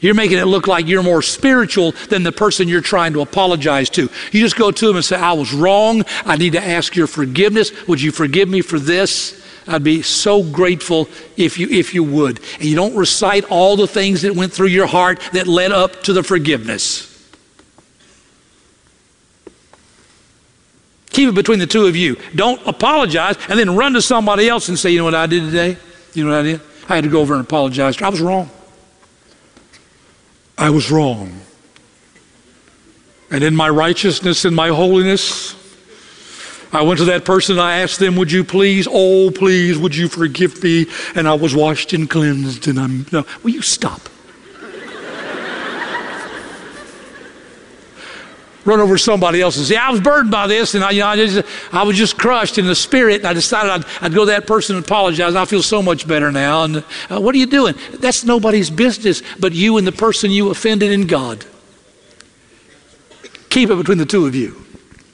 You're making it look like you're more spiritual than the person you're trying to apologize to. You just go to them and say, I was wrong. I need to ask your forgiveness. Would you forgive me for this? I'd be so grateful if you would. And you don't recite all the things that went through your heart that led up to the forgiveness. Keep it between the two of you. Don't apologize and then run to somebody else and say, you know what I did today? You know what I did? I had to go over and apologize. I was wrong. I was wrong. And in my righteousness and my holiness, I went to that person, I asked them, would you please, oh please, would you forgive me? And I was washed and cleansed, and will you stop? Run over somebody else and say, I was burdened by this, and I was just crushed in the spirit, and I decided I'd go to that person and apologize. I feel so much better now. And what are you doing? That's nobody's business but you and the person you offended in God. Keep it between the two of you.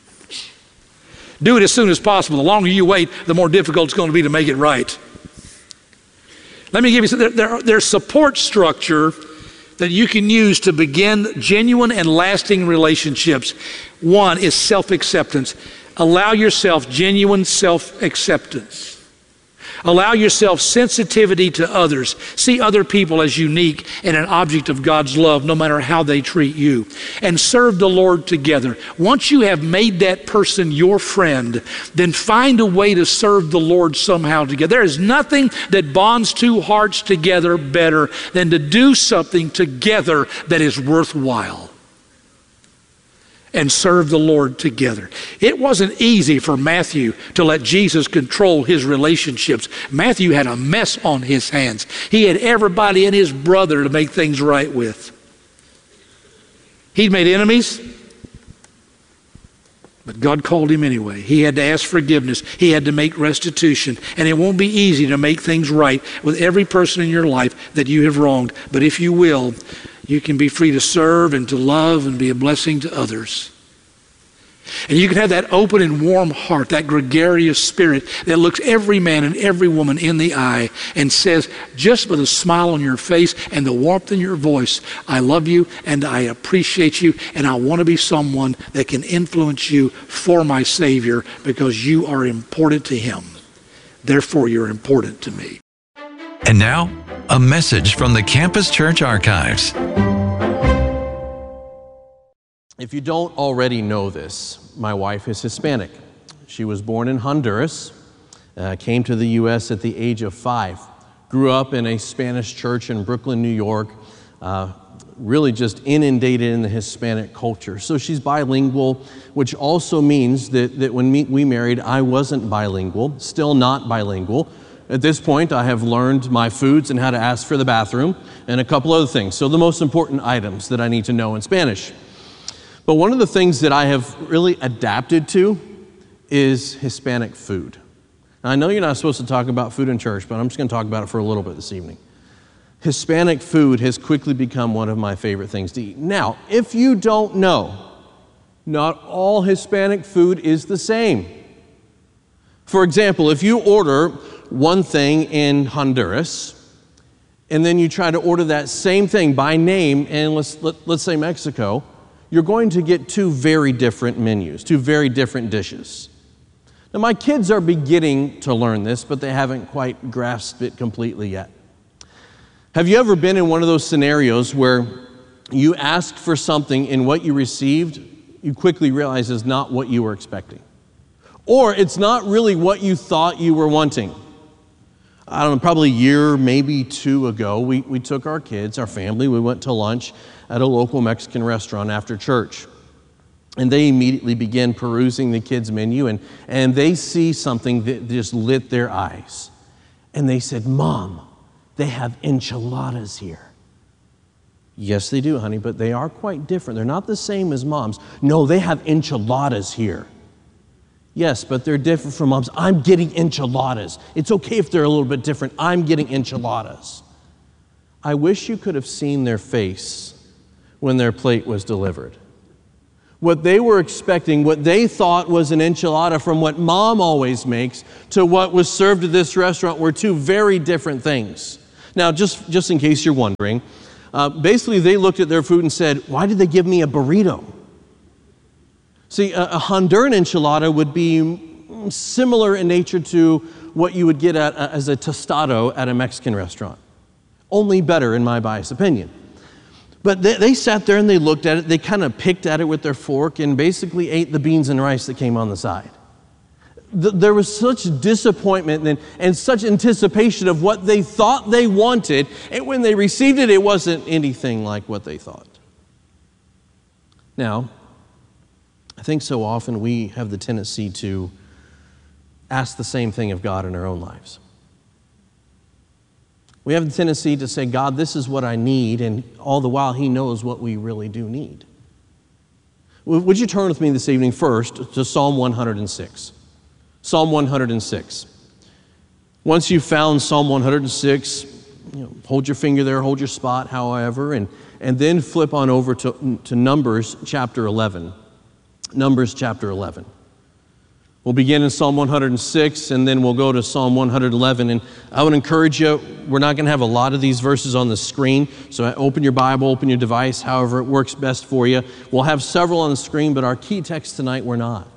Do it as soon as possible. The longer you wait, the more difficult it's going to be to make it right. Let me give you some, there's support structure that you can use to begin genuine and lasting relationships. One is self-acceptance. Allow yourself genuine self-acceptance. Allow yourself sensitivity to others. See other people as unique and an object of God's love, no matter how they treat you. And serve the Lord together. Once you have made that person your friend, then find a way to serve the Lord somehow together. There is nothing that bonds two hearts together better than to do something together that is worthwhile. And serve the Lord together. It wasn't easy for Matthew to let Jesus control his relationships. Matthew had a mess on his hands. He had everybody and his brother to make things right with. He'd made enemies, but God called him anyway. He had to ask forgiveness. He had to make restitution. And it won't be easy to make things right with every person in your life that you have wronged. But if you will, you can be free to serve and to love and be a blessing to others. And you can have that open and warm heart, that gregarious spirit that looks every man and every woman in the eye and says, just with a smile on your face and the warmth in your voice, I love you and I appreciate you and I want to be someone that can influence you for my Savior because you are important to Him. Therefore, you're important to me. And now, a message from the Campus Church Archives. If you don't already know this, my wife is Hispanic. She was born in Honduras, came to the U.S. at the age of 5, grew up in a Spanish church in Brooklyn, New York, really just inundated in the Hispanic culture. So she's bilingual, which also means that when we married, I wasn't bilingual, still not bilingual. At this point, I have learned my foods and how to ask for the bathroom and a couple other things. So the most important items that I need to know in Spanish. But one of the things that I have really adapted to is Hispanic food. Now, I know you're not supposed to talk about food in church, but I'm just going to talk about it for a little bit this evening. Hispanic food has quickly become one of my favorite things to eat. Now, if you don't know, not all Hispanic food is the same. For example, if you order one thing in Honduras, and then you try to order that same thing by name in, let's say Mexico, you're going to get two very different menus, two very different dishes. Now, my kids are beginning to learn this, but they haven't quite grasped it completely yet. Have you ever been in one of those scenarios where you asked for something and what you received, you quickly realize is not what you were expecting? Or it's not really what you thought you were wanting? I don't know, probably a year, maybe two ago, we took our kids, our family, we went to lunch at a local Mexican restaurant after church. And they immediately began perusing the kids' menu, and they see something that just lit their eyes. And they said, "Mom, they have enchiladas here." Yes, they do, honey, but they are quite different. They're not the same as Mom's. No, they have enchiladas here. Yes, but they're different from Mom's. I'm getting enchiladas. It's okay if they're a little bit different. I'm getting enchiladas. I wish you could have seen their face when their plate was delivered. What they were expecting, what they thought was an enchilada from what Mom always makes to what was served at this restaurant were two very different things. Now, just in case you're wondering, Basically, they looked at their food and said, why did they give me a burrito? See, a Honduran enchilada would be similar in nature to what you would get as a tostado at a Mexican restaurant. Only better, in my biased opinion. But they sat there and they looked at it, they kind of picked at it with their fork and basically ate the beans and rice that came on the side. There was such disappointment and such anticipation of what they thought they wanted, and when they received it, it wasn't anything like what they thought. Now, I think so often we have the tendency to ask the same thing of God in our own lives. We have the tendency to say, God, this is what I need, and all the while He knows what we really do need. Would you turn with me this evening first to Psalm 106? Psalm 106. Once you've found Psalm 106, hold your finger there, hold your spot, however, and then flip on over to Numbers chapter 11. Numbers chapter 11. We'll begin in Psalm 106, and then we'll go to Psalm 111. And I would encourage you, we're not going to have a lot of these verses on the screen, so open your Bible, open your device, however it works best for you. We'll have several on the screen, but our key text tonight, we're not.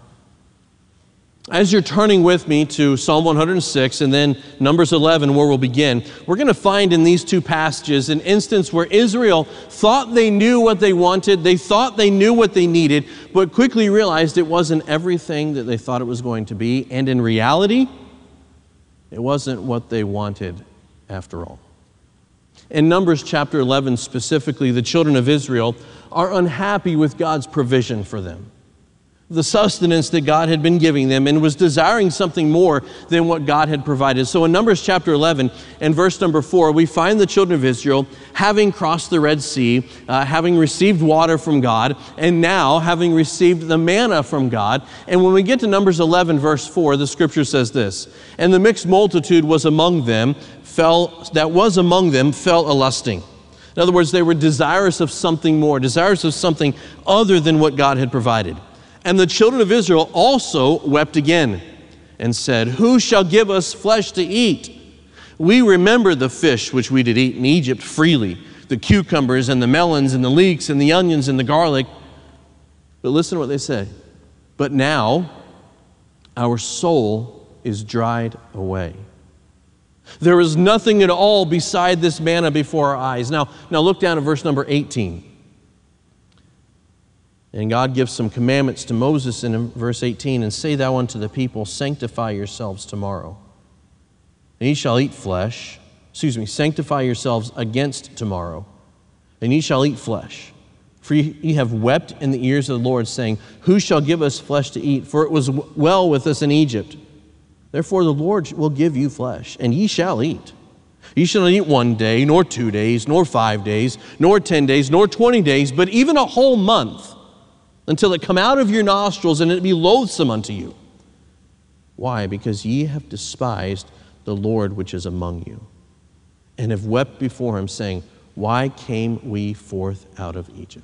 As you're turning with me to Psalm 106 and then Numbers 11, where we'll begin, we're going to find in these two passages an instance where Israel thought they knew what they wanted, they thought they knew what they needed, but quickly realized it wasn't everything that they thought it was going to be, and in reality, it wasn't what they wanted after all. In Numbers chapter 11 specifically, the children of Israel are unhappy with God's provision for them, the sustenance that God had been giving them, and was desiring something more than what God had provided. So in Numbers chapter 11 and verse number 4, we find the children of Israel having crossed the Red Sea, having received water from God, and now having received the manna from God. And when we get to Numbers 11 verse 4, the scripture says this, "And the mixed multitude was among them, fell a-lusting." In other words, they were desirous of something more, desirous of something other than what God had provided. "And the children of Israel also wept again and said, Who shall give us flesh to eat? We remember the fish which we did eat in Egypt freely, the cucumbers and the melons and the leeks and the onions and the garlic." But listen to what they say. "But now our soul is dried away. There is nothing at all beside this manna before our eyes." Now look down at verse number 18. And God gives some commandments to Moses in verse 18, "And say thou unto the people, sanctify yourselves tomorrow. And ye shall eat flesh." Sanctify yourselves against tomorrow. "And ye shall eat flesh. For ye have wept in the ears of the Lord, saying, Who shall give us flesh to eat? For it was well with us in Egypt. Therefore the Lord will give you flesh, and ye shall eat. Ye shall not eat 1 day, nor 2 days, nor 5 days, nor 10 days, nor 20 days, but even a whole month, until it come out of your nostrils, and it be loathsome unto you. Why? Because ye have despised the Lord which is among you, and have wept before him, saying, Why came we forth out of Egypt?"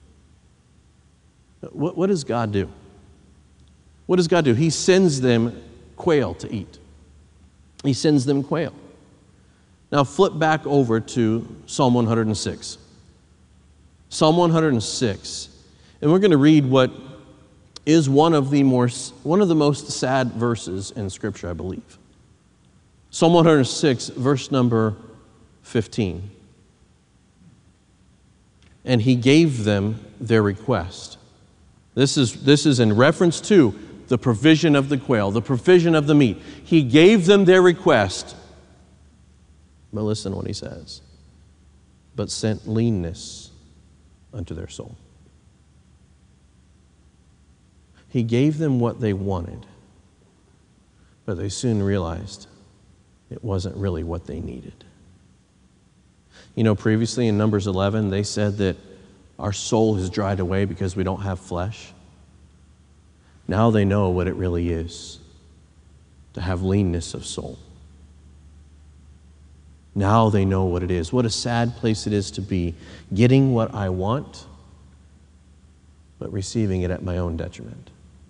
What does God do? What does God do? He sends them quail to eat. He sends them quail. Now flip back over to Psalm 106. Psalm 106. And we're going to read what is one of the most sad verses in Scripture, I believe. Psalm 106, verse number 15. "And he gave them their request." This is in reference to the provision of the quail, the provision of the meat. He gave them their request. But listen to what he says. "But sent leanness unto their soul." He gave them what they wanted, but they soon realized it wasn't really what they needed. Previously in Numbers 11, they said that our soul has dried away because we don't have flesh. Now they know what it really is to have leanness of soul. Now they know what it is. What a sad place it is to be, getting what I want, but receiving it at my own detriment.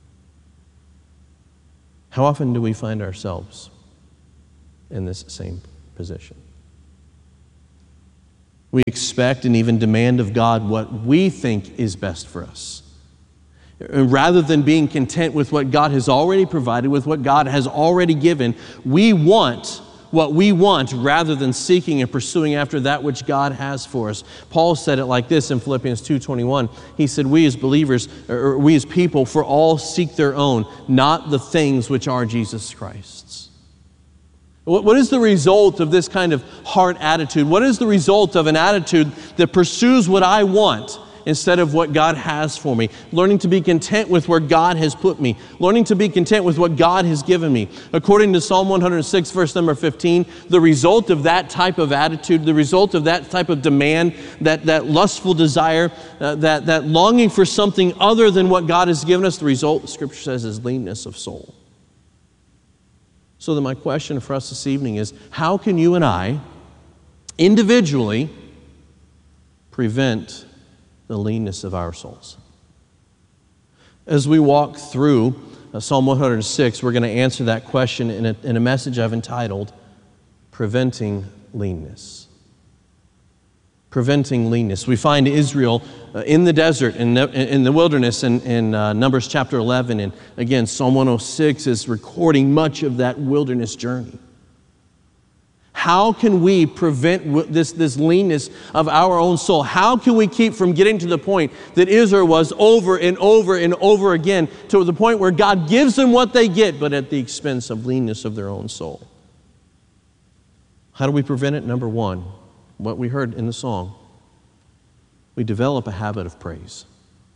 How often do we find ourselves in this same position? We expect and even demand of God what we think is best for us. Rather than being content with what God has already provided, with what God has already given, we want what we want rather than seeking and pursuing after that which God has for us. Paul said it like this in Philippians 2:21. He said, we as believers, or we as people, for all seek their own, not the things which are Jesus Christ's. What is the result of this kind of heart attitude? What is the result of an attitude that pursues what I want instead of what God has for me? Learning to be content with where God has put me. Learning to be content with what God has given me. According to Psalm 106, verse number 15, the result of that type of attitude, the result of that type of demand, that lustful desire, that longing for something other than what God has given us, the result, the Scripture says, is leanness of soul. So then my question for us this evening is, how can you and I individually prevent the leanness of our souls? As we walk through Psalm 106, we're going to answer that question in a message I've entitled, Preventing Leanness. Preventing leanness. We find Israel in the desert, in the wilderness, in Numbers chapter 11. And again, Psalm 106 is recording much of that wilderness journey. How can we prevent this leanness of our own soul? How can we keep from getting to the point that Israel was over and over and over again, to the point where God gives them what they get, but at the expense of leanness of their own soul? How do we prevent it? Number one, what we heard in the song, we develop a habit of praise.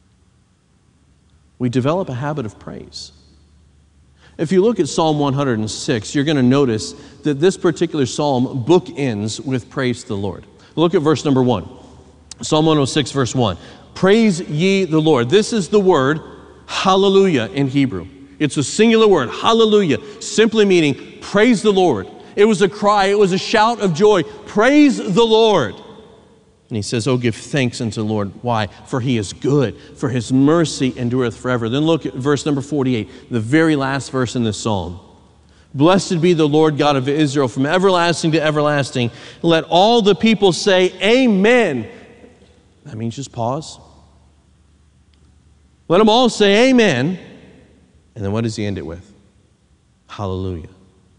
We develop a habit of praise. If you look at Psalm 106, you're going to notice that this particular psalm bookends with praise to the Lord. Look at verse number 1. Psalm 106, verse 1. Praise ye the Lord. This is the word hallelujah in Hebrew. It's a singular word, hallelujah, simply meaning praise the Lord. It was a cry, it was a shout of joy. Praise the Lord. And he says, oh, give thanks unto the Lord. Why? For he is good, for his mercy endureth forever. Then look at verse number 48, the very last verse in this psalm. Blessed be the Lord God of Israel from everlasting to everlasting. Let all the people say, amen. That means just pause. Let them all say amen. And then what does he end it with? Hallelujah.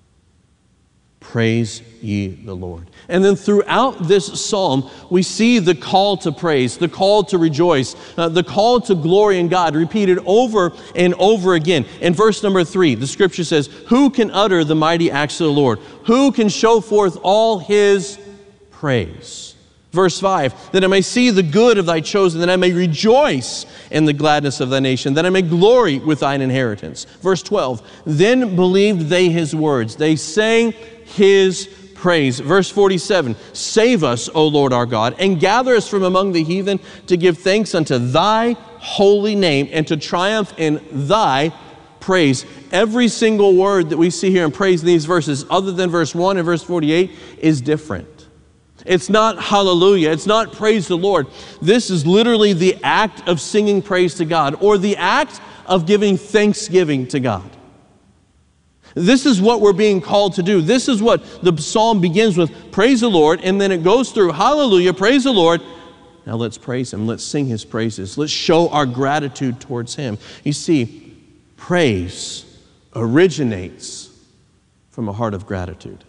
Praise ye the Lord. And then throughout this psalm, we see the call to praise, the call to rejoice, the call to glory in God repeated over and over again. In verse number 3, the Scripture says, who can utter the mighty acts of the Lord? Who can show forth all his praise? Verse 5, that I may see the good of thy chosen, that I may rejoice in the gladness of thy nation, that I may glory with thine inheritance. Verse 12, then believed they his words. They sang his praise. Verse 47, save us, O Lord our God, and gather us from among the heathen to give thanks unto thy holy name and to triumph in thy praise. Every single word that we see here in praise in these verses, other than verse 1 and verse 48, is different. It's not hallelujah. It's not praise the Lord. This is literally the act of singing praise to God, or the act of giving thanksgiving to God. This is what we're being called to do. This is what the psalm begins with, praise the Lord, and then it goes through, hallelujah, praise the Lord. Now let's praise him. Let's sing his praises. Let's show our gratitude towards him. You see, praise originates from a heart of gratitude.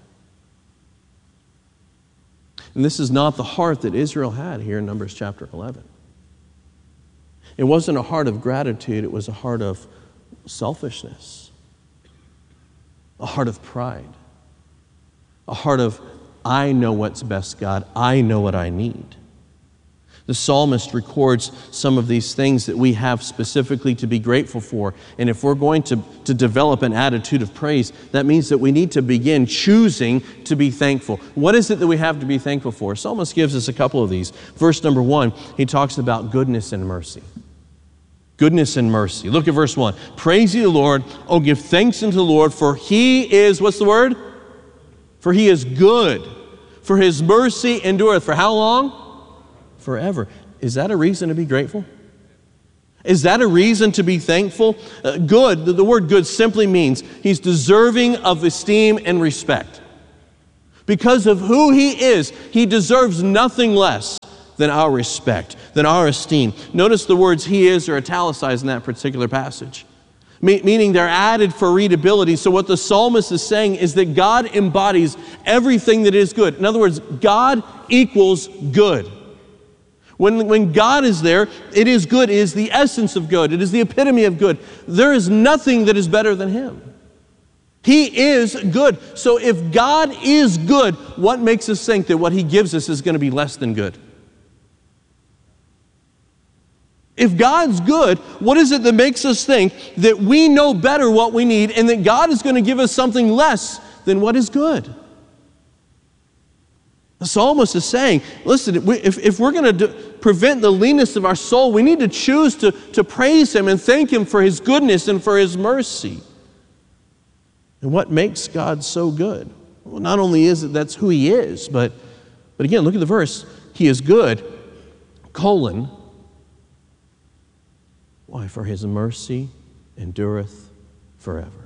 And this is not the heart that Israel had here in Numbers chapter 11. It wasn't a heart of gratitude, it was a heart of selfishness, a heart of pride, a heart of, I know what's best, God, I know what I need. The psalmist records some of these things that we have specifically to be grateful for. And if we're going to develop an attitude of praise, that means that we need to begin choosing to be thankful. What is it that we have to be thankful for? The psalmist gives us a couple of these. Verse number 1, he talks about goodness and mercy. Goodness and mercy. Look at verse 1. Praise ye the Lord. Oh, give thanks unto the Lord, for he is, what's the word? For he is good. For his mercy endureth. For how long? Forever. Is that a reason to be grateful? Is that a reason to be thankful? Good, the word good simply means he's deserving of esteem and respect. Because of who he is, he deserves nothing less than our respect, than our esteem. Notice the words he is are italicized in that particular passage, meaning they're added for readability. So what the psalmist is saying is that God embodies everything that is good. In other words, God equals good. When God is there, it is good. It is the essence of good. It is the epitome of good. There is nothing that is better than him. He is good. So if God is good, what makes us think that what he gives us is going to be less than good? If God's good, what is it that makes us think that we know better what we need and that God is going to give us something less than what is good? The psalmist is saying, listen, if we're going to prevent the leanness of our soul, we need to choose to praise him and thank him for his goodness and for his mercy. And what makes God so good? Well, not only is it that's who he is, but again, look at the verse. He is good, colon. Why? For his mercy endureth forever.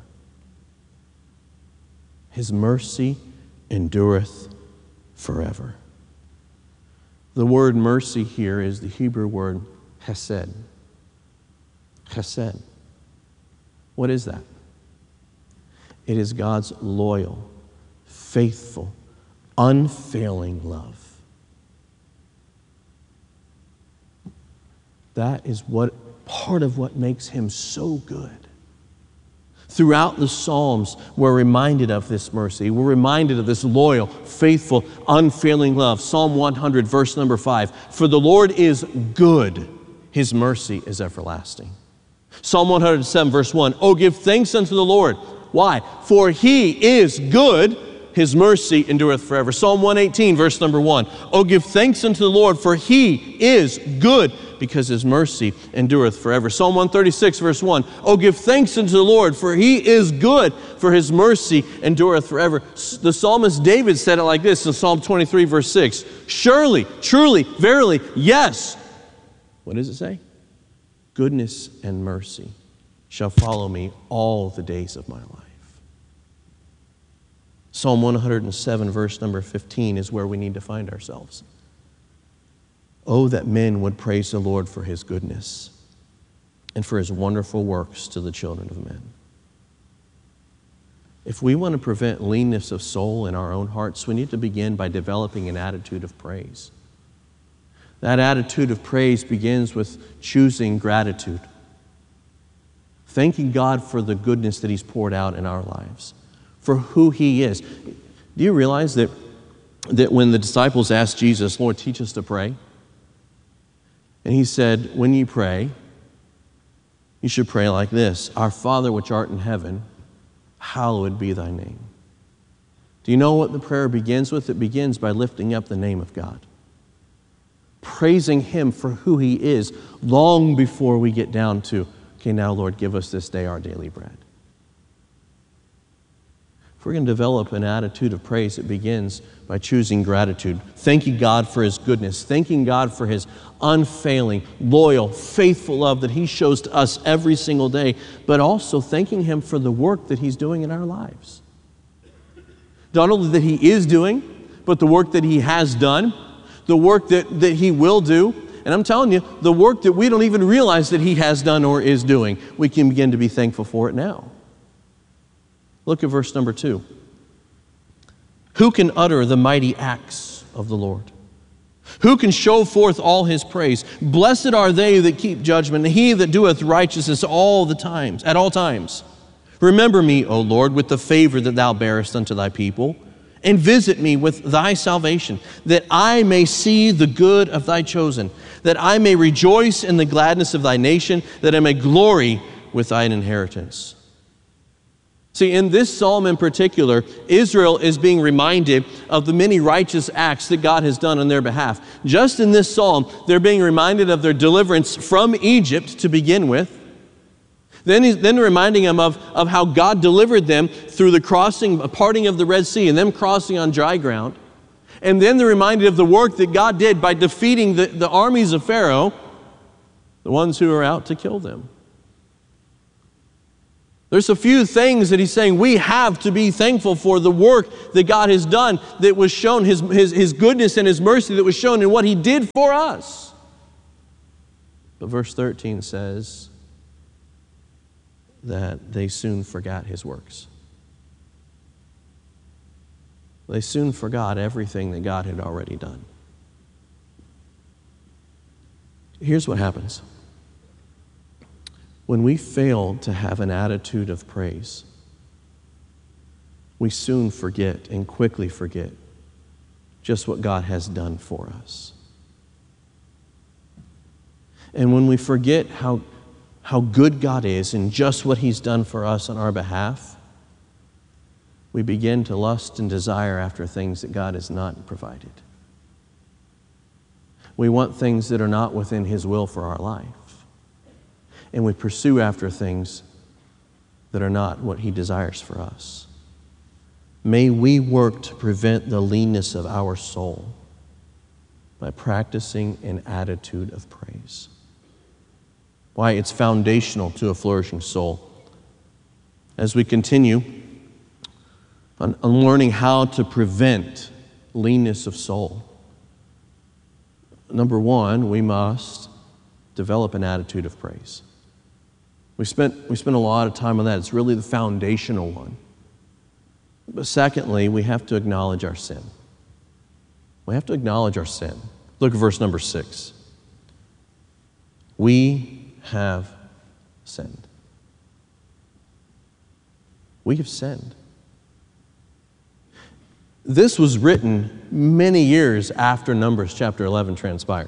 His mercy endureth forever. The word mercy here is the Hebrew word hesed. Hesed. What is that? It is God's loyal, faithful, unfailing love. That is part of what makes him so good. Throughout the Psalms, we're reminded of this mercy. We're reminded of this loyal, faithful, unfailing love. Psalm 100, verse number 5. For the Lord is good. His mercy is everlasting. Psalm 107, verse 1. Oh, give thanks unto the Lord. Why? For he is good. His mercy endureth forever. Psalm 118, verse number 1. Oh, give thanks unto the Lord, for he is good, because his mercy endureth forever. Psalm 136, verse 1. Oh, give thanks unto the Lord, for he is good, for his mercy endureth forever. The psalmist David said it like this in Psalm 23, verse 6. Surely, truly, verily, yes. What does it say? Goodness and mercy shall follow me all the days of my life. Psalm 107, verse number 15 is where we need to find ourselves. Oh, that men would praise the Lord for his goodness and for his wonderful works to the children of men. If we want to prevent leanness of soul in our own hearts, we need to begin by developing an attitude of praise. That attitude of praise begins with choosing gratitude, thanking God for the goodness that he's poured out in our lives, for who he is. Do you realize that when the disciples asked Jesus, Lord, teach us to pray? And he said, when you pray, you should pray like this: Our Father which art in heaven, hallowed be thy name. Do you know what the prayer begins with? It begins by lifting up the name of God, praising him for who he is long before we get down to, okay, now Lord, give us this day our daily bread. If we're going to develop an attitude of praise, it begins by choosing gratitude, thanking God for his goodness, thanking God for his unfailing, loyal, faithful love that he shows to us every single day, but also thanking him for the work that he's doing in our lives. Not only that he is doing, but the work that he has done, the work that he will do. And I'm telling you, the work that we don't even realize that he has done or is doing, we can begin to be thankful for it now. Look at verse number 2. Who can utter the mighty acts of the Lord? Who can show forth all his praise? Blessed are they that keep judgment, and he that doeth righteousness at all times. Remember me, O Lord, with the favor that thou bearest unto thy people, and visit me with thy salvation, that I may see the good of thy chosen, that I may rejoice in the gladness of thy nation, that I may glory with thine inheritance. See, in this psalm in particular, Israel is being reminded of the many righteous acts that God has done on their behalf. Just in this psalm, they're being reminded of their deliverance from Egypt to begin with. Then reminding them of how God delivered them through the parting of the Red Sea and them crossing on dry ground. And then they're reminded of the work that God did by defeating the armies of Pharaoh, the ones who were out to kill them. There's a few things that he's saying we have to be thankful for, the work that God has done, that was shown, his goodness and his mercy that was shown in what he did for us. But verse 13 says that they soon forgot his works. They soon forgot everything that God had already done. Here's what happens. When we fail to have an attitude of praise, we soon forget and quickly forget just what God has done for us. And when we forget how good God is and just what he's done for us on our behalf, we begin to lust and desire after things that God has not provided. We want things that are not within his will for our life. And we pursue after things that are not what he desires for us. May we work to prevent the leanness of our soul by practicing an attitude of praise. Why? It's foundational to a flourishing soul. As we continue on learning how to prevent leanness of soul, number one, we must develop an attitude of praise. We spent a lot of time on that. It's really the foundational one. But secondly, we have to acknowledge our sin. We have to acknowledge our sin. Look at verse number 6. We have sinned. We have sinned. This was written many years after Numbers chapter 11 transpired.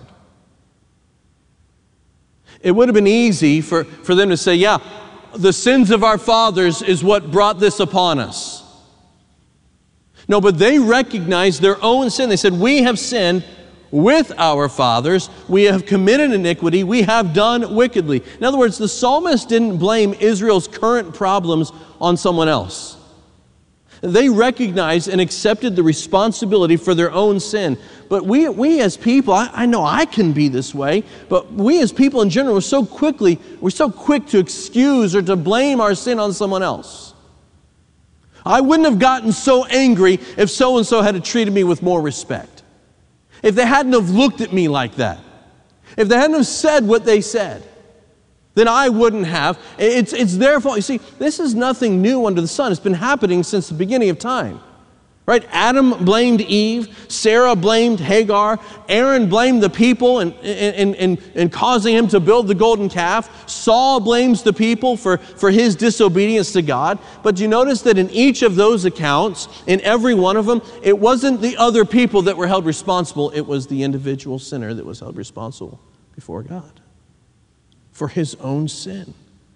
It would have been easy for them to say, yeah, the sins of our fathers is what brought this upon us. No, but they recognized their own sin. They said, we have sinned with our fathers. We have committed iniquity. We have done wickedly. In other words, the psalmist didn't blame Israel's current problems on someone else. They recognized and accepted the responsibility for their own sin. But we as people, I know I can be this way, but we as people in general, we're so quick to excuse or to blame our sin on someone else. I wouldn't have gotten so angry if so-and-so had treated me with more respect. If they hadn't have looked at me like that. If they hadn't have said what they said, then I wouldn't have. It's their fault. You see, this is nothing new under the sun. It's been happening since the beginning of time. Right? Adam blamed Eve. Sarah blamed Hagar. Aaron blamed the people and causing him to build the golden calf. Saul blames the people for his disobedience to God. But you notice that in each of those accounts, in every one of them, it wasn't the other people that were held responsible. It was the individual sinner that was held responsible before God for his own sin.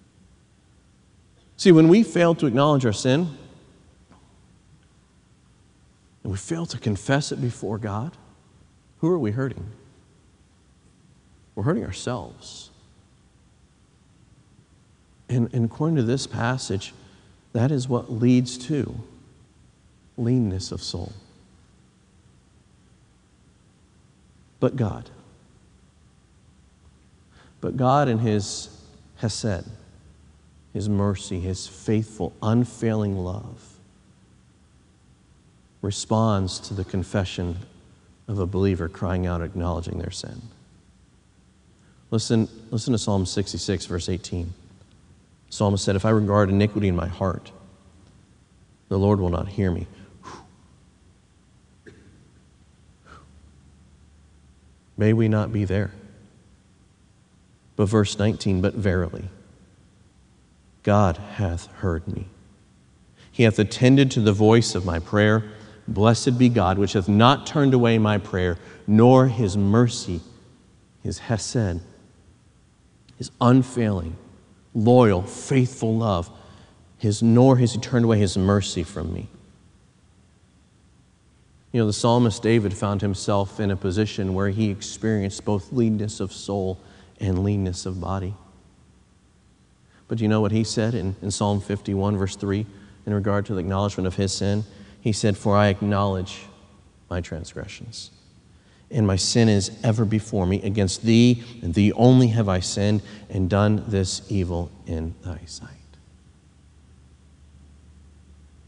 See, when we fail to acknowledge our sin, and we fail to confess it before God, who are we hurting? We're hurting ourselves. And according to this passage, that is what leads to leanness of soul. But God in his hesed, his mercy, his faithful, unfailing love, responds to the confession of a believer crying out, acknowledging their sin. Listen to Psalm 66, verse 18. The psalmist said, if I regard iniquity in my heart, the Lord will not hear me. May we not be there. But verse 19, but verily, God hath heard me. He hath attended to the voice of my prayer. Blessed be God, which hath not turned away my prayer, nor his mercy, his hesed, his unfailing, loyal, faithful love, nor has he turned away his mercy from me. You know, the psalmist David found himself in a position where he experienced both leanness of soul and leanness of body. But you know what he said in Psalm 51, verse 3, in regard to the acknowledgement of his sin? He said, for I acknowledge my transgressions, and my sin is ever before me. Against thee and thee only have I sinned and done this evil in thy sight.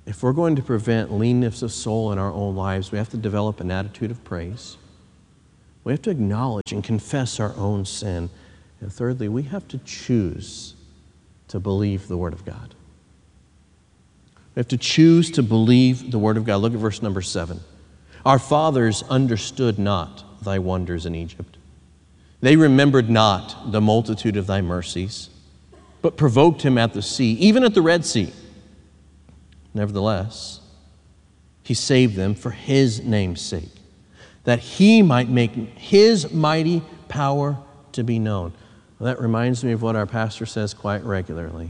if we're going to prevent leanness of soul in our own lives, we have to develop an attitude of praise. We have to acknowledge and confess our own sin. And thirdly, we have to choose to believe the Word of God. We have to choose to believe the Word of God. Look at verse number 7. Our fathers understood not thy wonders in Egypt. They remembered not the multitude of thy mercies, but provoked him at the sea, even at the Red Sea. Nevertheless, he saved them for his name's sake, that he might make his mighty power to be known. Well, that reminds me of what our pastor says quite regularly.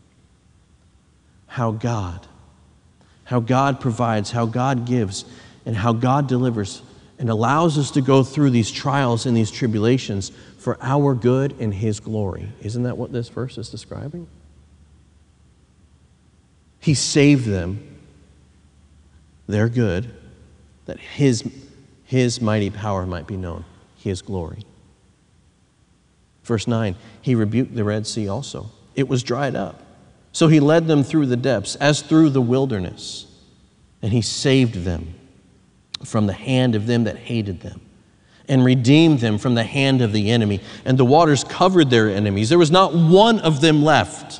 How God provides, how God gives, and how God delivers and allows us to go through these trials and these tribulations for our good and his glory. Isn't that what this verse is describing? He saved them, their good, that his mighty power might be known, his glory. Verse 9, he rebuked the Red Sea also. It was dried up. So he led them through the depths, as through the wilderness, and he saved them from the hand of them that hated them, and redeemed them from the hand of the enemy. And the waters covered their enemies. There was not one of them left.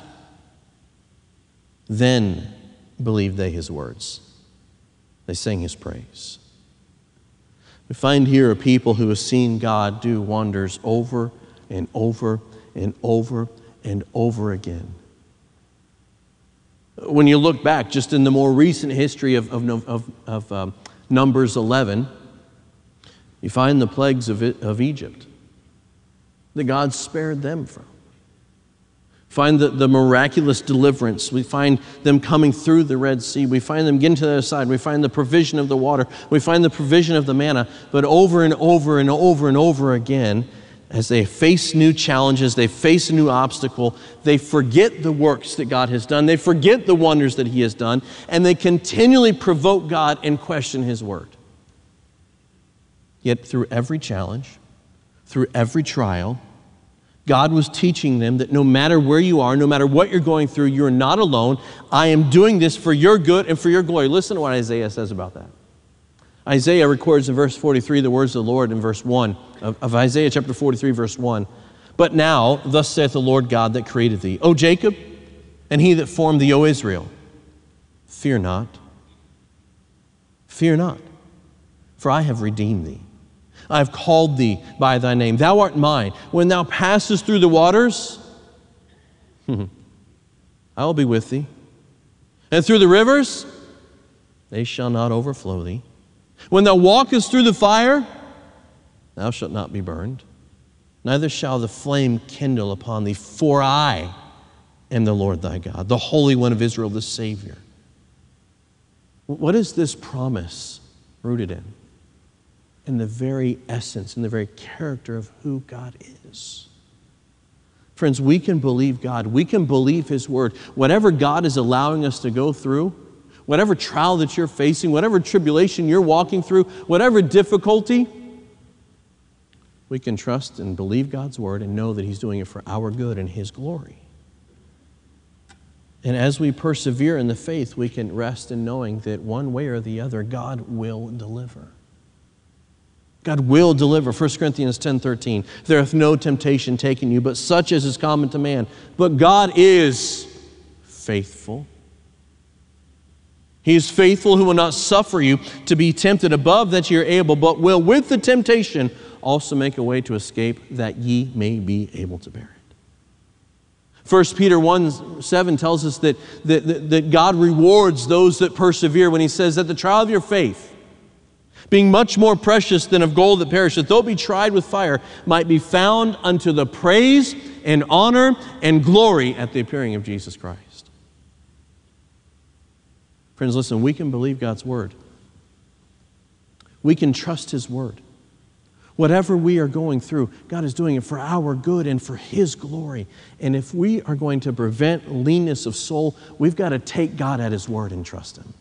Then believed they his words. They sang his praise. We find here a people who have seen God do wonders over and over and over and over again. When you look back just in the more recent history of Numbers 11, you find the plagues of Egypt that God spared them from. Find the miraculous deliverance. We find them coming through the Red Sea. We find them getting to the other side. We find the provision of the water. We find the provision of the manna. But over and over and over and over again, as they face new challenges, they face a new obstacle, they forget the works that God has done. They forget the wonders that he has done. And they continually provoke God and question his word. Yet through every challenge, through every trial, God was teaching them that no matter where you are, no matter what you're going through, you're not alone. I am doing this for your good and for your glory. Listen to what Isaiah says about that. Isaiah records in verse 43 the words of the Lord in verse 1 of Isaiah chapter 43, verse 1. But now, thus saith the Lord God that created thee, O Jacob, and he that formed thee, O Israel, fear not, for I have redeemed thee. I have called thee by thy name. Thou art mine. When thou passest through the waters, I will be with thee. And through the rivers, they shall not overflow thee. When thou walkest through the fire, thou shalt not be burned, neither shall the flame kindle upon thee, for I am the Lord thy God, the Holy One of Israel, the Savior. What is this promise rooted in? In the very essence, in the very character of who God is. Friends, we can believe God. We can believe his word. Whatever God is allowing us to go through, whatever trial that you're facing, whatever tribulation you're walking through, whatever difficulty, we can trust and believe God's word and know that he's doing it for our good and his glory. And as we persevere in the faith, we can rest in knowing that one way or the other, God will deliver. God will deliver. 1 Corinthians 10:13. There hath no temptation taken you, but such as is common to man. But God is faithful. He is faithful, who will not suffer you to be tempted above that ye are able, but will with the temptation also make a way to escape, that ye may be able to bear it. 1 Peter 1:7 tells us that God rewards those that persevere when he says that the trial of your faith, being much more precious than of gold that perisheth, though it be tried with fire, might be found unto the praise and honor and glory at the appearing of Jesus Christ. Friends, listen, we can believe God's word. We can trust his word. Whatever we are going through, God is doing it for our good and for his glory. And if we are going to prevent leanness of soul, we've got to take God at his word and trust him.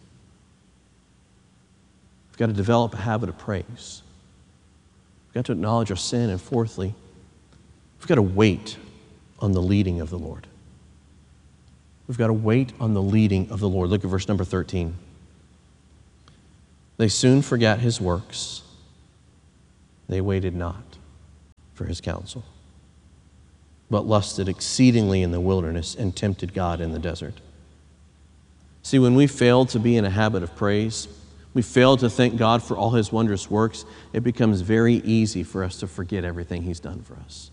We've got to develop a habit of praise. We've got to acknowledge our sin. And fourthly, we've got to wait on the leading of the Lord. We've got to wait on the leading of the Lord. Look at verse number 13. They soon forgot his works. They waited not for his counsel, but lusted exceedingly in the wilderness and tempted God in the desert. See, when we fail to be in a habit of praise, we fail to thank God for all his wondrous works, it becomes very easy for us to forget everything he's done for us.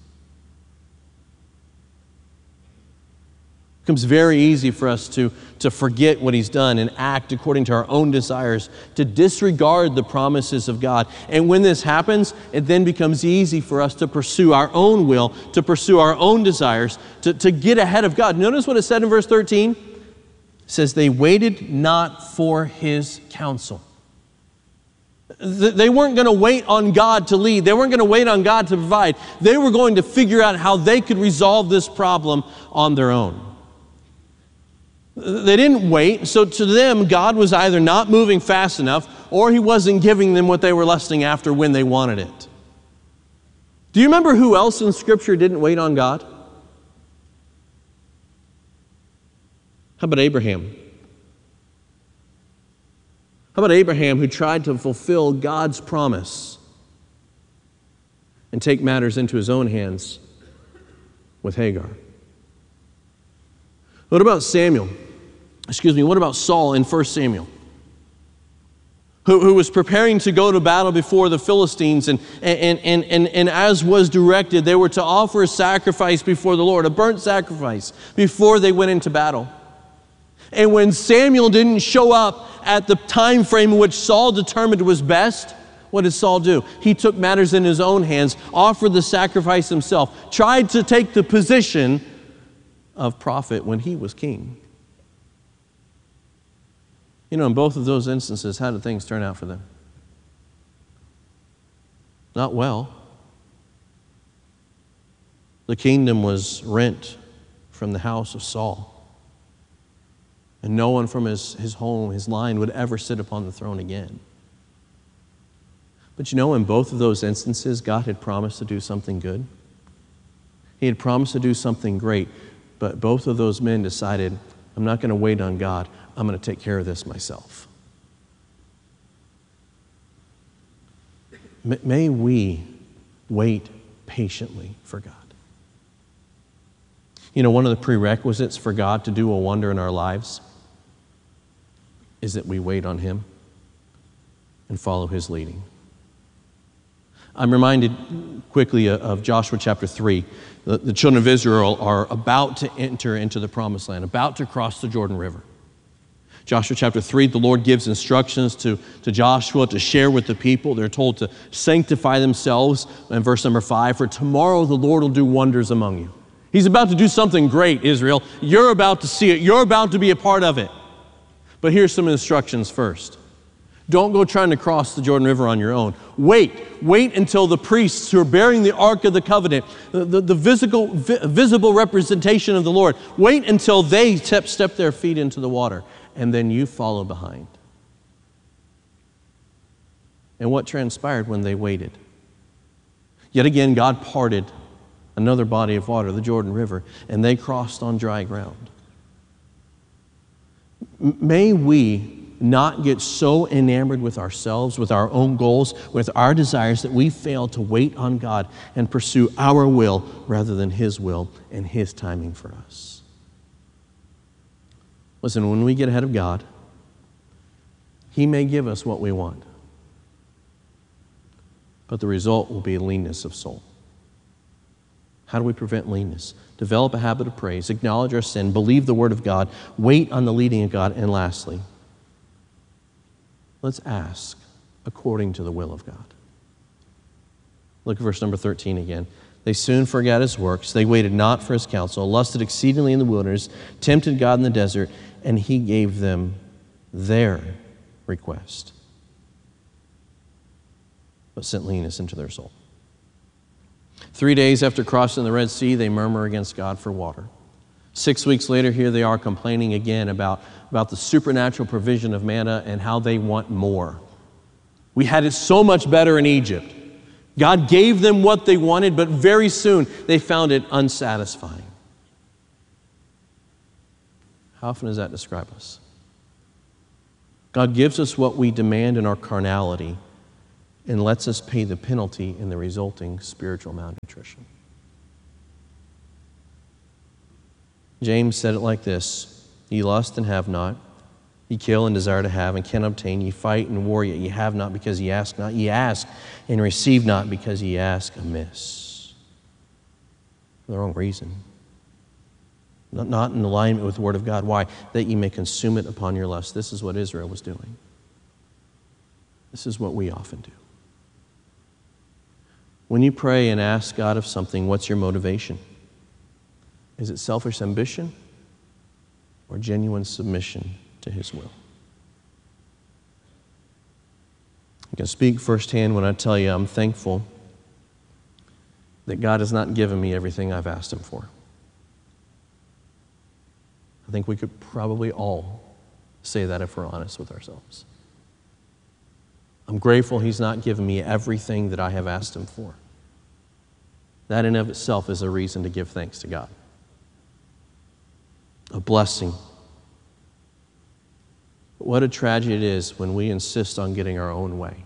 It becomes very easy for us to forget what he's done and act according to our own desires, to disregard the promises of God. And when this happens, it then becomes easy for us to pursue our own will, to pursue our own desires, to get ahead of God. Notice what it said in verse 13. It says, they waited not for his counsel. They weren't going to wait on God to lead. They weren't going to wait on God to provide. They were going to figure out how they could resolve this problem on their own. They didn't wait, so to them, God was either not moving fast enough or he wasn't giving them what they were lusting after when they wanted it. Do you remember who else in Scripture didn't wait on God? How about Abraham? How about Abraham, who tried to fulfill God's promise and take matters into his own hands with Hagar? What about Samuel? What about Saul in 1 Samuel? Who was preparing to go to battle before the Philistines, and as was directed, they were to offer a sacrifice before the Lord, a burnt sacrifice, before they went into battle. And when Samuel didn't show up at the time frame in which Saul determined was best, what did Saul do? He took matters in his own hands, offered the sacrifice himself, tried to take the position of prophet when he was king. You know, in both of those instances, how did things turn out for them? Not well. The kingdom was rent from the house of Saul. And no one from his home, his line, would ever sit upon the throne again. But you know, in both of those instances, God had promised to do something good. He had promised to do something great. But both of those men decided, I'm not going to wait on God. I'm going to take care of this myself. May we wait patiently for God. You know, one of the prerequisites for God to do a wonder in our lives is that we wait on him and follow his leading. I'm reminded quickly of Joshua chapter 3. The children of Israel are about to enter into the promised land, about to cross the Jordan River. Joshua chapter 3, the Lord gives instructions to Joshua to share with the people. They're told to sanctify themselves. In verse number 5, for tomorrow the Lord will do wonders among you. He's about to do something great, Israel. You're about to see it. You're about to be a part of it. But here's some instructions first. Don't go trying to cross the Jordan River on your own. Wait until the priests who are bearing the Ark of the Covenant, the visible representation of the Lord, wait until they step their feet into the water, and then you follow behind. And what transpired when they waited? Yet again, God parted another body of water, the Jordan River, and they crossed on dry ground. May we not get so enamored with ourselves, with our own goals, with our desires, that we fail to wait on God and pursue our will rather than his will and his timing for us. Listen, when we get ahead of God, he may give us what we want, but the result will be leanness of soul. How do we prevent leanness? Develop a habit of praise, acknowledge our sin, believe the word of God, wait on the leading of God, and lastly, let's ask according to the will of God. Look at verse number 13 again. They soon forgot his works. They waited not for his counsel, lusted exceedingly in the wilderness, tempted God in the desert, and he gave them their request, but sent leanness into their soul. 3 days after crossing the Red Sea, they murmur against God for water. 6 weeks later, here they are complaining again about the supernatural provision of manna and how they want more. We had it so much better in Egypt. God gave them what they wanted, but very soon they found it unsatisfying. How often does that describe us? God gives us what we demand in our carnality and lets us pay the penalty in the resulting spiritual malnutrition. James said it like this: ye lust and have not, ye kill and desire to have and cannot obtain, ye fight and war, yet ye have not because ye ask not, ye ask and receive not because ye ask amiss. For the wrong reason. Not in alignment with the Word of God. Why? That ye may consume it upon your lust. This is what Israel was doing. This is what we often do. When you pray and ask God of something, what's your motivation? Is it selfish ambition or genuine submission to His will? I can speak firsthand when I tell you I'm thankful that God has not given me everything I've asked Him for. I think we could probably all say that if we're honest with ourselves. I'm grateful He's not given me everything that I have asked Him for. That in of itself is a reason to give thanks to God. A blessing. But what a tragedy it is when we insist on getting our own way.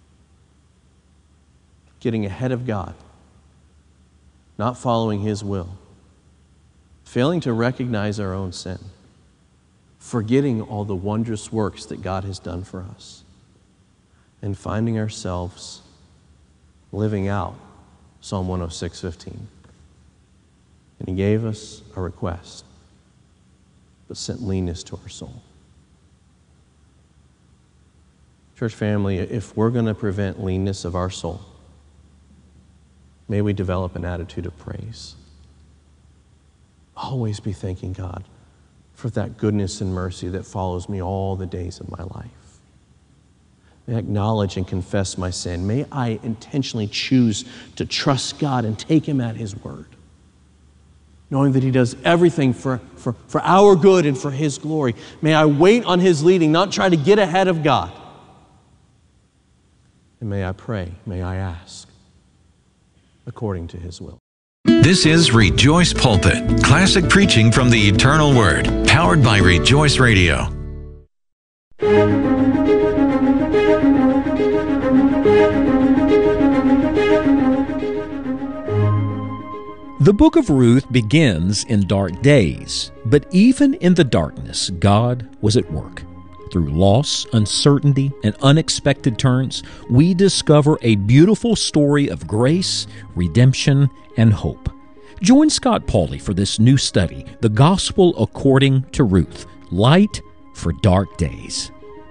Getting ahead of God. Not following His will. Failing to recognize our own sin. Forgetting all the wondrous works that God has done for us. And finding ourselves living out Psalm 106:15. And He gave us a request, but sent leanness to our soul. Church family, if we're going to prevent leanness of our soul, may we develop an attitude of praise. Always be thanking God for that goodness and mercy that follows me all the days of my life. May I acknowledge and confess my sin. May I intentionally choose to trust God and take Him at His word, knowing that He does everything for our good and for His glory. May I wait on His leading, not try to get ahead of God. And may I pray, may I ask, according to His will. This is Rejoice Pulpit, classic preaching from the eternal Word, powered by Rejoice Radio. The book of Ruth begins in dark days, but even in the darkness, God was at work. Through loss, uncertainty, and unexpected turns, we discover a beautiful story of grace, redemption, and hope. Join Scott Pauley for this new study, The Gospel According to Ruth, Light for Dark Days.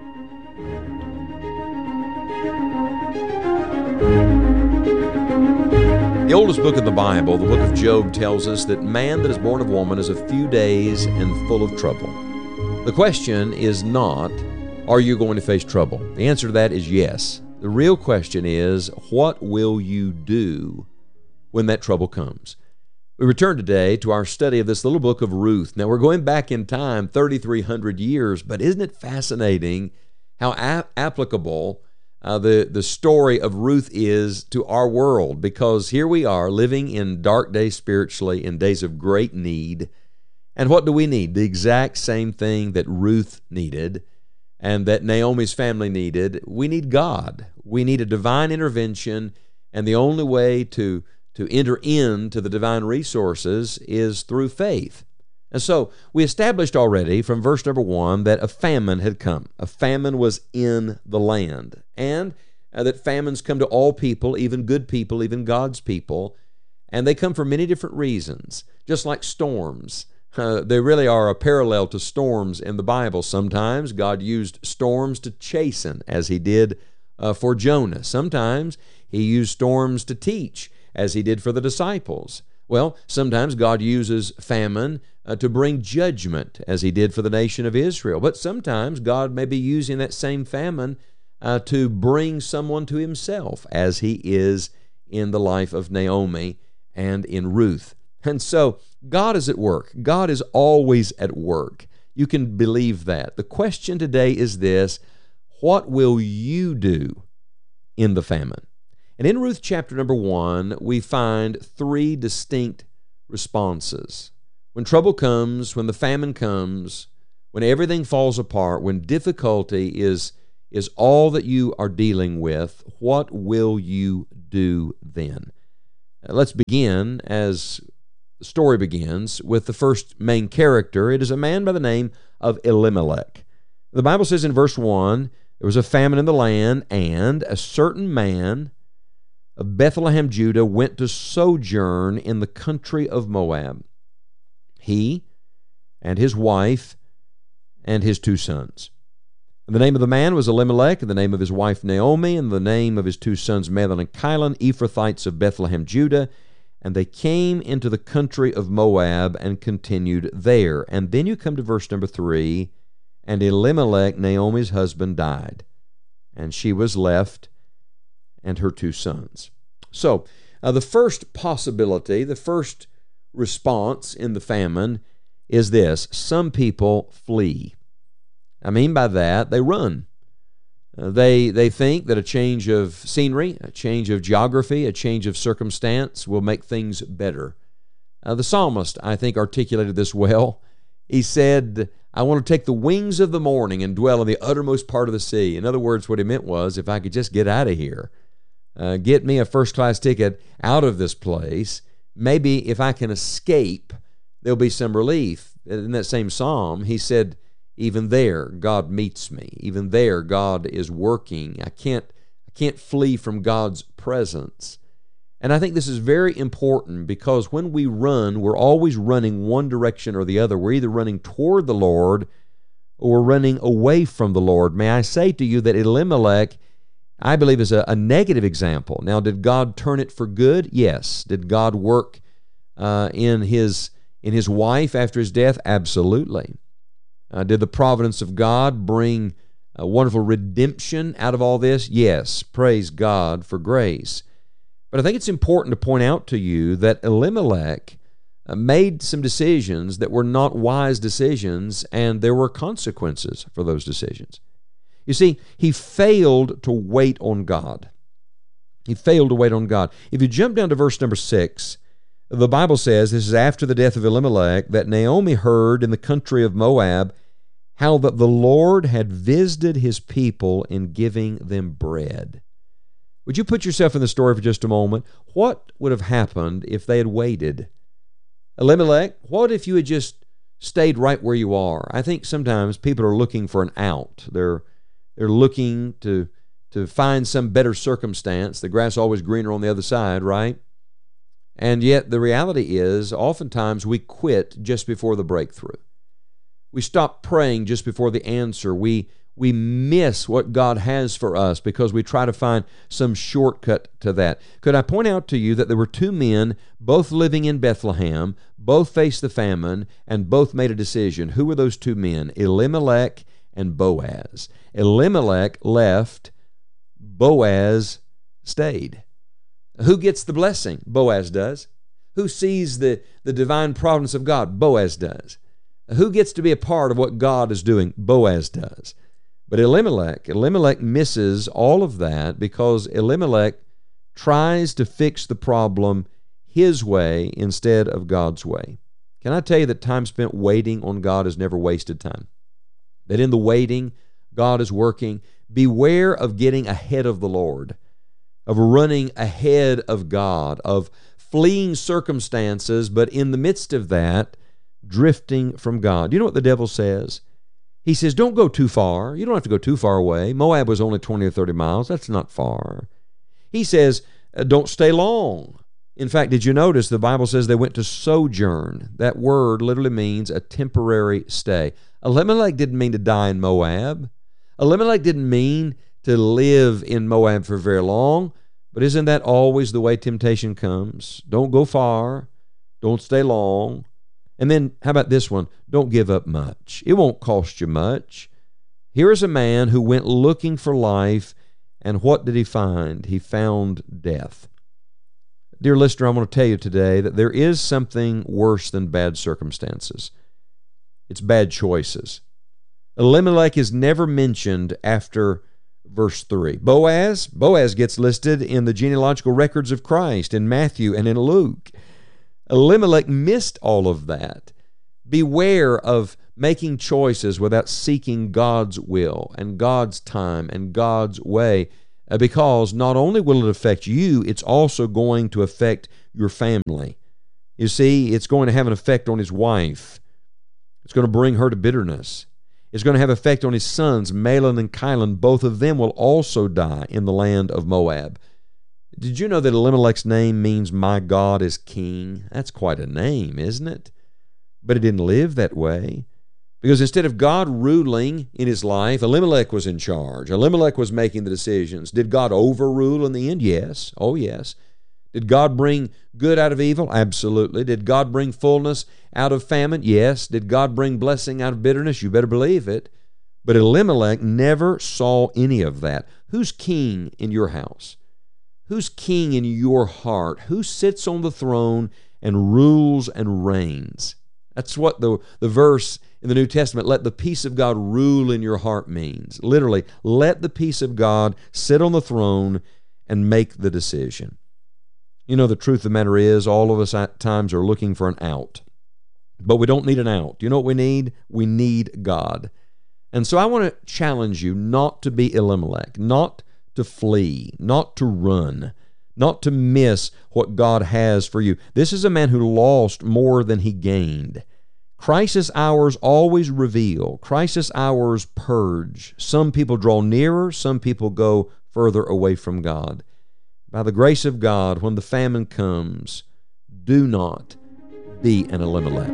The oldest book of the Bible, the book of Job, tells us that man that is born of woman is a few days and full of trouble. The question is not, are you going to face trouble? The answer to that is yes. The real question is, what will you do when that trouble comes? We return today to our study of this little book of Ruth. Now, we're going back in time 3,300 years, but isn't it fascinating how applicable the story of Ruth is to our world? Because here we are living in dark days spiritually, in days of great need. And what do we need? The exact same thing that Ruth needed and that Naomi's family needed. We need God. We need a divine intervention, and the only way to enter into the divine resources is through faith. And so we established already from verse number 1 that a famine had come. A famine was in the land, and that famines come to all people, even good people, even God's people, and they come for many different reasons, just like storms. They really are a parallel to storms in the Bible. Sometimes God used storms to chasten, as He did for Jonah. Sometimes He used storms to teach, as He did for the disciples. Well, sometimes God uses famine to bring judgment, as He did for the nation of Israel. But sometimes God may be using that same famine to bring someone to Himself, as He is in the life of Naomi and in Ruth. And so God is at work. God is always at work. You can believe that. The question today is this: what will you do in the famine? And in Ruth chapter number 1, we find 3 distinct responses. When trouble comes, when the famine comes, when everything falls apart, when difficulty is all that you are dealing with, what will you do then? Let's begin, as the story begins, with the first main character. It is a man by the name of Elimelech. The Bible says in verse 1, there was a famine in the land, and a certain man of Bethlehem, Judah, went to sojourn in the country of Moab. He and his wife and his 2 sons. And the name of the man was Elimelech, and the name of his wife Naomi, and the name of his 2 sons Mahlon and Chilion, Ephrathites of Bethlehem, Judah. And they came into the country of Moab and continued there. And then you come to verse number 3, and Elimelech, Naomi's husband, died, and she was left and her 2 sons. So the first possibility, the first response in the famine is this: some people flee. I mean by that, they run. They think that a change of scenery, a change of geography, a change of circumstance will make things better. The psalmist, I think, articulated this well. He said, I want to take the wings of the morning and dwell in the uttermost part of the sea. In other words, what he meant was, if I could just get out of here, get me a first-class ticket out of this place, maybe if I can escape, there'll be some relief. In that same psalm, he said, even there, God meets me. Even there, God is working. I can't flee from God's presence. And I think this is very important, because when we run, we're always running one direction or the other. We're either running toward the Lord or running away from the Lord. May I say to you that Elimelech, I believe, is a negative example. Now, did God turn it for good? Yes. Did God work in his wife after his death? Absolutely. Did the providence of God bring a wonderful redemption out of all this? Yes. Praise God for grace. But I think it's important to point out to you that Elimelech made some decisions that were not wise decisions, and there were consequences for those decisions. You see, he failed to wait on God. He failed to wait on God. If you jump down to verse number 6, the Bible says, this is after the death of Elimelech, that Naomi heard in the country of Moab how that the Lord had visited his people in giving them bread. Would you put yourself in the story for just a moment? What would have happened if they had waited? Elimelech, what if you had just stayed right where you are? I think sometimes people are looking for an out. They're looking to find some better circumstance. The grass is always greener on the other side, right? And yet the reality is, oftentimes we quit just before the breakthrough. We stop praying just before the answer. We miss what God has for us because we try to find some shortcut to that. Could I point out to you that there were 2 men, both living in Bethlehem, both faced the famine, and both made a decision? Who were those 2 men? Elimelech and Boaz. Elimelech left, Boaz stayed. Who gets the blessing? Boaz does. Who sees the divine providence of God? Boaz does. Who gets to be a part of what God is doing? Boaz does. But Elimelech misses all of that because Elimelech tries to fix the problem his way instead of God's way. Can I tell you that time spent waiting on God is never wasted time? That in the waiting, God is working. Beware of getting ahead of the Lord, of running ahead of God, of fleeing circumstances, but in the midst of that, drifting from God. You know what the devil says? He says, don't go too far. You don't have to go too far away. Moab was only 20 or 30 miles. That's not far. He says, don't stay long. In fact, did you notice the Bible says they went to sojourn? That word literally means a temporary stay. Elimelech didn't mean to die in Moab. Elimelech didn't mean to live in Moab for very long. But isn't that always the way temptation comes? Don't go far. Don't stay long. And then, how about this one? Don't give up much. It won't cost you much. Here is a man who went looking for life, and what did he find? He found death. Dear listener, I want to tell you today that there is something worse than bad circumstances. It's bad choices. Elimelech is never mentioned after verse 3. Boaz gets listed in the genealogical records of Christ in Matthew and in Luke. Elimelech missed all of that. Beware of making choices without seeking God's will and God's time and God's way, because not only will it affect you, it's also going to affect your family. You see, it's going to have an effect on his wife. It's going to bring her to bitterness. It's going to have effect on his sons, Mahlon and Chilion. Both of them will also die in the land of Moab. Did you know that Elimelech's name means "my God is king"? That's quite a name, isn't it? But he didn't live that way. Because instead of God ruling in his life, Elimelech was in charge. Elimelech was making the decisions. Did God overrule in the end? Yes. Oh, yes. Did God bring good out of evil? Absolutely. Did God bring fullness out of famine? Yes. Did God bring blessing out of bitterness? You better believe it. But Elimelech never saw any of that. Who's king in your house? Who's king in your heart? Who sits on the throne and rules and reigns? That's what the verse in the New Testament, "Let the peace of God rule in your heart," means. Literally, let the peace of God sit on the throne and make the decision. You know, the truth of the matter is, all of us at times are looking for an out. But we don't need an out. You know what we need? We need God. And so I want to challenge you not to be Elimelech, not to flee, not to run, not to miss what God has for you. This is a man who lost more than he gained. Crisis hours always reveal. Crisis hours purge. Some people draw nearer. Some people go further away from God. By the grace of God, when the famine comes, do not be an Elimelech.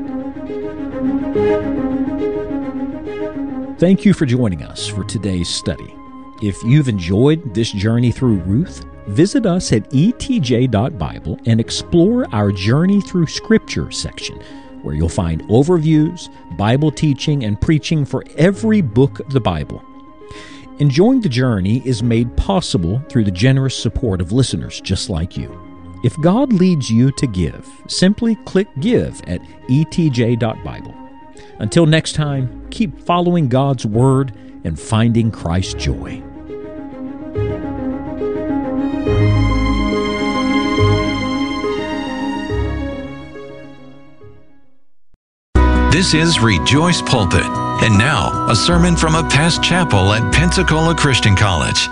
Thank you for joining us for today's study. If you've enjoyed this journey through Ruth, visit us at etj.bible and explore our Journey Through Scripture section, where you'll find overviews, Bible teaching, and preaching for every book of the Bible. Enjoying the journey is made possible through the generous support of listeners just like you. If God leads you to give, simply click Give at etj.bible. Until next time, keep following God's Word and finding Christ's joy. This is Rejoice Pulpit. And now, a sermon from a past chapel at Pensacola Christian College.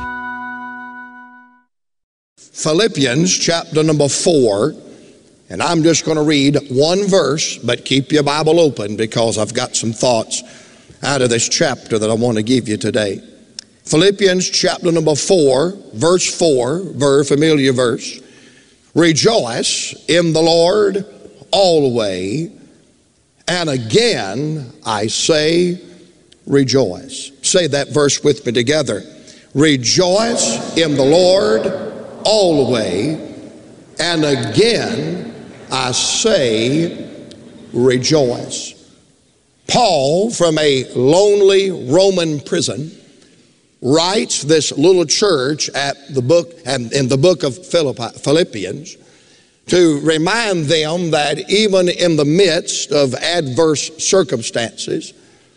Philippians chapter number 4, and I'm just going to read one verse, but keep your Bible open because I've got some thoughts out of this chapter that I want to give you today. Philippians chapter number 4, verse 4, very familiar verse. Rejoice in the Lord always, and again I say rejoice. Say that verse with me together. Rejoice in the Lord always, and again I say rejoice. Paul, from a lonely Roman prison, writes this little church in the book of Philippians to remind them that even in the midst of adverse circumstances,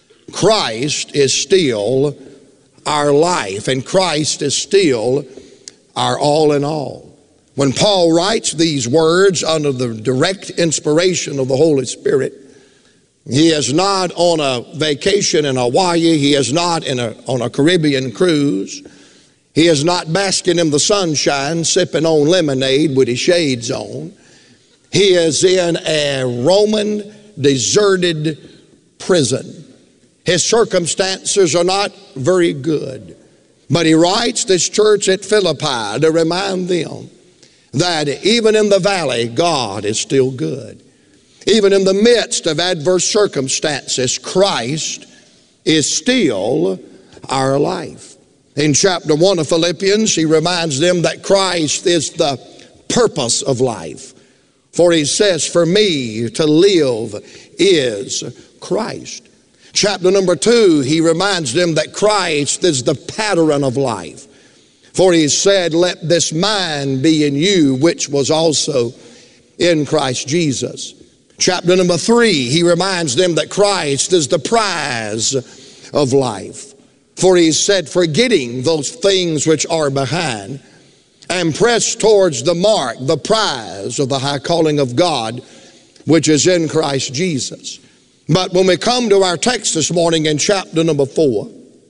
Christ is still our life, and Christ is still our all in all. When Paul writes these words under the direct inspiration of the Holy Spirit, he is not on a vacation in Hawaii. He is not on a Caribbean cruise. He is not basking in the sunshine, sipping on lemonade with his shades on. He is in a Roman deserted prison. His circumstances are not very good. But he writes this church at Philippi to remind them that even in the valley, God is still good. Even in the midst of adverse circumstances, Christ is still our life. In chapter 1 of Philippians, he reminds them that Christ is the purpose of life. For he says, for me to live is Christ. Chapter number 2, he reminds them that Christ is the pattern of life. For he said, let this mind be in you, which was also in Christ Jesus. Chapter number 3, he reminds them that Christ is the prize of life. For he said, forgetting those things which are behind, and press towards the mark, the prize of the high calling of God, which is in Christ Jesus. But when we come to our text this morning in chapter number 4,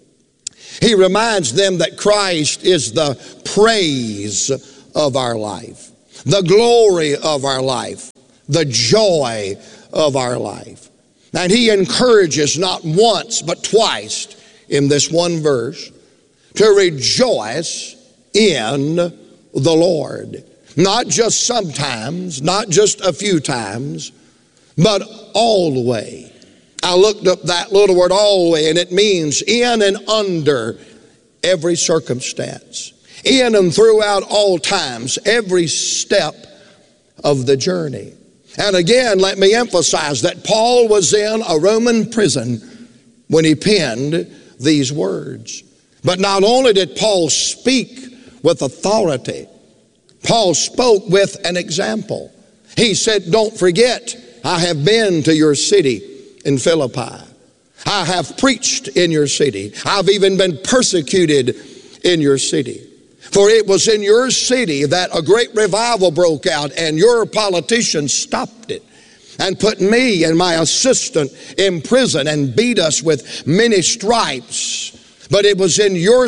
he reminds them that Christ is the praise of our life, the glory of our life, the joy of our life. And he encourages not once but twice in this one verse to rejoice in the Lord. Not just sometimes, not just a few times, but always. I looked up that little word always, and it means in and under every circumstance, in and throughout all times, every step of the journey. And again, let me emphasize that Paul was in a Roman prison when he penned these words. But not only did Paul speak with authority, Paul spoke with an example. He said, don't forget, I have been to your city in Philippi. I have preached in your city. I've even been persecuted in your city. For it was in your city that a great revival broke out, and your politicians stopped it and put me and my assistant in prison and beat us with many stripes. But it was in your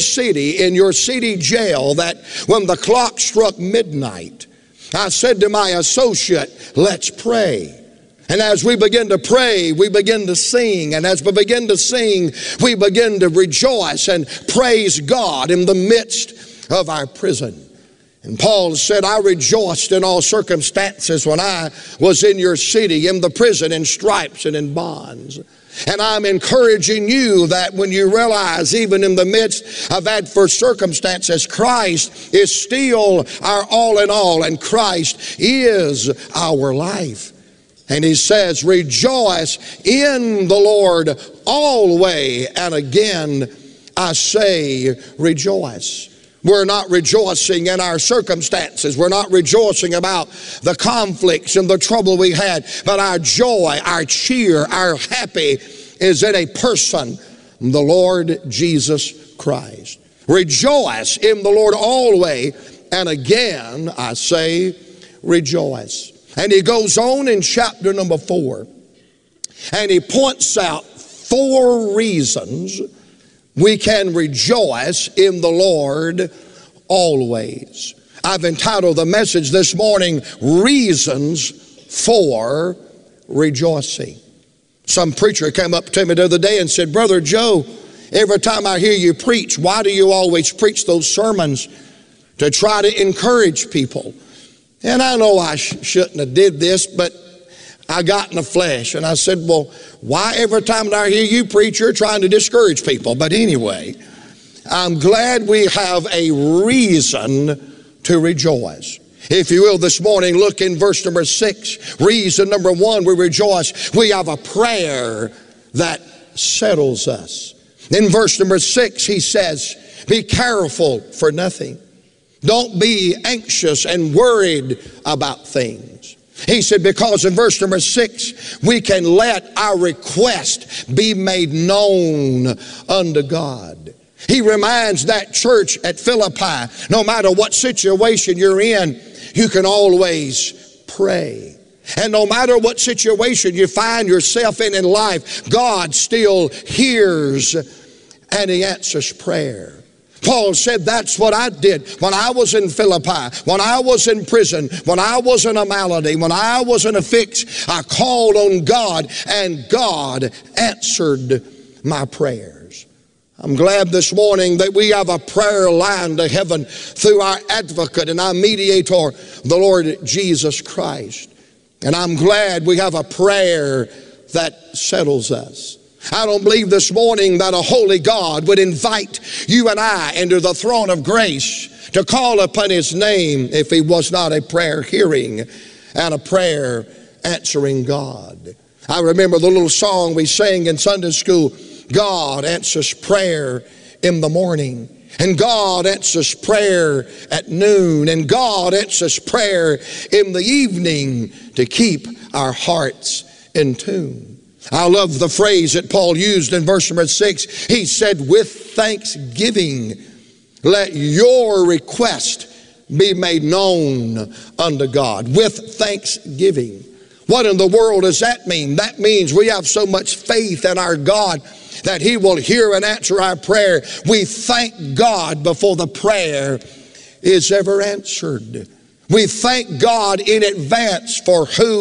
city jail, that when the clock struck midnight, I said to my associate, let's pray. And as we begin to pray, we begin to sing. And as we begin to sing, we begin to rejoice and praise God in the midst of our prison. And Paul said, I rejoiced in all circumstances when I was in your city, in the prison, in stripes and in bonds. And I'm encouraging you that when you realize, even in the midst of adverse circumstances, Christ is still our all in all, and Christ is our life. And he says, rejoice in the Lord always. And again, I say, rejoice. We're not rejoicing in our circumstances. We're not rejoicing about the conflicts and the trouble we had. But our joy, our cheer, our happy is in a person, the Lord Jesus Christ. Rejoice in the Lord always. And again, I say, rejoice. And he goes on in chapter number 4, and he points out 4 reasons we can rejoice in the Lord always. I've entitled the message this morning, Reasons for Rejoicing. Some preacher came up to me the other day and said, Brother Joe, every time I hear you preach, why do you always preach those sermons to try to encourage people? And I know I shouldn't have did this, but I got in the flesh. And I said, well, why every time that I hear you preach, you're trying to discourage people? But anyway, I'm glad we have a reason to rejoice. If you will, this morning, look in verse number 6. Reason number 1, we rejoice. We have a prayer that settles us. In verse number 6, he says, be careful for nothing. Don't be anxious and worried about things. He said, because in verse number 6, we can let our request be made known unto God. He reminds that church at Philippi, no matter what situation you're in, you can always pray. And no matter what situation you find yourself in life, God still hears and he answers prayer. Paul said that's what I did when I was in Philippi, when I was in prison, when I was in a malady, when I was in a fix. I called on God and God answered my prayers. I'm glad this morning that we have a prayer line to heaven through our advocate and our mediator, the Lord Jesus Christ. And I'm glad we have a prayer that settles us. I don't believe this morning that a holy God would invite you and I into the throne of grace to call upon his name if he was not a prayer hearing and a prayer answering God. I remember the little song we sang in Sunday school, God answers prayer in the morning, and God answers prayer at noon, and God answers prayer in the evening to keep our hearts in tune. I love the phrase that Paul used in verse number 6. He said, with thanksgiving, let your request be made known unto God. With thanksgiving. What in the world does that mean? That means we have so much faith in our God that He will hear and answer our prayer. We thank God before the prayer is ever answered. We thank God in advance for who